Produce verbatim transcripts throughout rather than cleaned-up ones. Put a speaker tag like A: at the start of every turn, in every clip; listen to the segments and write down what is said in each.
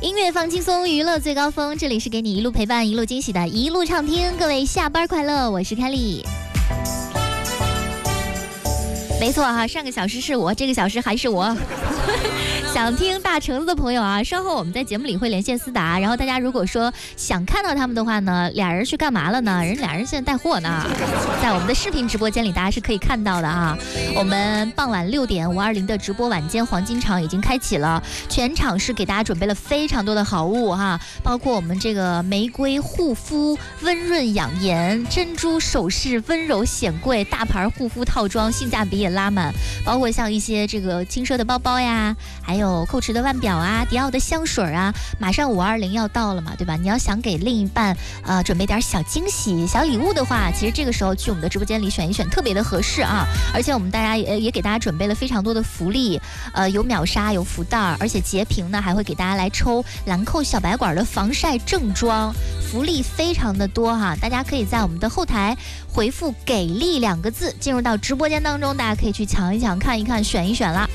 A: 音乐放轻松，娱乐最高峰，这里是给你一路陪伴一路惊喜的一路畅听，各位下班快乐，我是凯莉。没错哈，上个小时是我，这个小时还是我。想听大橙子的朋友啊，稍后我们在节目里会连线思达，然后大家如果说想看到他们的话呢，俩人去干嘛了呢？人俩人现在带货呢，在我们的视频直播间里大家是可以看到的啊。我们傍晚六点五二零的直播晚间黄金场已经开启了，全场是给大家准备了非常多的好物哈，包括我们这个玫瑰护肤温润养颜、珍珠首饰温柔显贵大牌护肤套装，性价比也拉满，包括像一些这个轻奢的包包呀，还有蔻驰的腕表啊，迪奥的香水啊，马上五二零要到了嘛，对吧？你要想给另一半呃准备点小惊喜、小礼物的话，其实这个时候去我们的直播间里选一选特别的合适啊。而且我们大家也也给大家准备了非常多的福利，呃，有秒杀，有福袋，而且截屏呢还会给大家来抽兰蔻小白管的防晒正装，福利非常的多哈。大家可以在我们的后台回复“给力”两个字，进入到直播间当中，大家可以去抢一抢、看一看、选一选啦。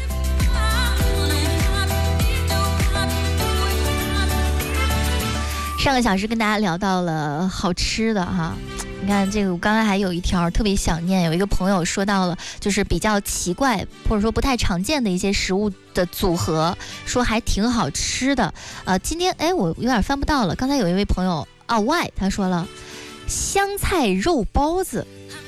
A: 上个小时跟大家聊到了好吃的哈，你看这个，我刚才还有一条特别想念，有一个朋友说到了，就是比较奇怪或者说不太常见的一些食物的组合，说还挺好吃的。呃，今天哎，我有点翻不到了。刚才有一位朋友奥外他说了，香菜肉包子。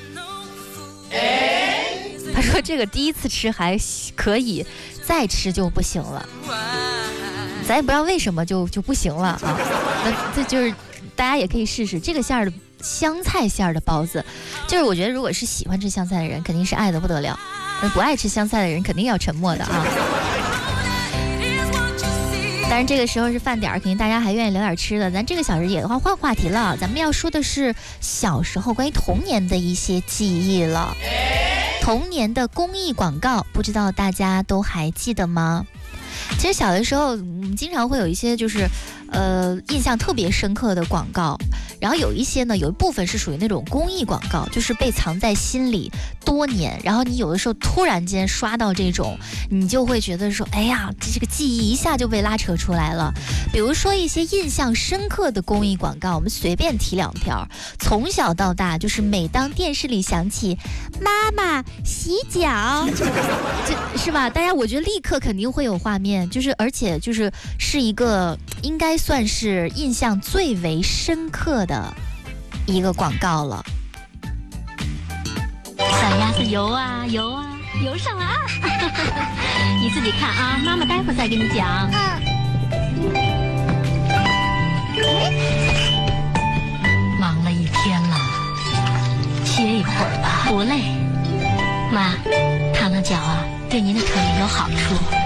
A: 他说这个第一次吃还可以，再吃就不行了。咱也不知道为什么就就不行了啊。那这就是大家也可以试试这个馅儿的香菜馅儿的包子，就是我觉得如果是喜欢吃香菜的人肯定是爱得不得了，不爱吃香菜的人肯定要沉默的啊。当然这个时候是饭点儿，肯定大家还愿意聊点吃的，咱这个小时也换换话题了，咱们要说的是小时候关于童年的一些记忆了。童年的公益广告不知道大家都还记得吗？其实小的时候我们经常会有一些就是呃印象特别深刻的广告，然后有一些呢有一部分是属于那种公益广告，就是被藏在心里多年，然后你有的时候突然间刷到这种，你就会觉得说哎呀，这个记忆一下就被拉扯出来了。比如说一些印象深刻的公益广告，我们随便提两条。从小到大就是每当电视里响起妈妈洗脚这是吧，大家我觉得立刻肯定会有画面，就是而且就是是一个应该算是印象最为深刻的一个广告了。
B: 小鸭子游啊游啊游上了啊你自己看啊，妈妈待会儿再给你讲。忙了一天了，歇一会儿吧。不累，妈，烫烫脚啊对您的腿有好处。